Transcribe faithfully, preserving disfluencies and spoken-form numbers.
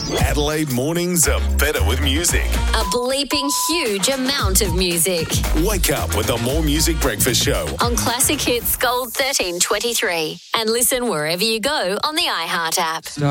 Adelaide mornings are better with music. A bleeping huge amount of music. Wake up with the More Music Breakfast Show On Classic Hits Gold thirteen twenty-three. And listen wherever you go on the iHeart app.